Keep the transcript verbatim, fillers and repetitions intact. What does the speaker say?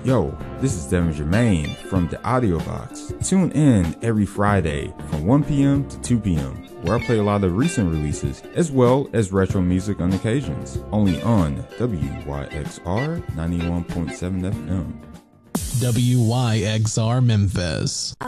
Yo, this is Devin Germain from the Audio Box. Tune in every Friday from one p.m. to two p.m. where I play a lot of recent releases as well as retro music on occasions. Only on W Y X R ninety-one point seven F M. W Y X R Memphis.